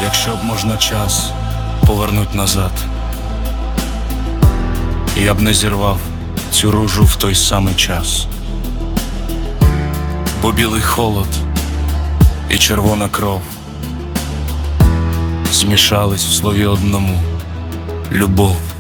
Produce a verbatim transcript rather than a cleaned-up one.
Якщо б можна час повернуть назад, я б не зірвав цю ружу в той самий час, бо білий холод і червона кров змішались в слові одному — любов.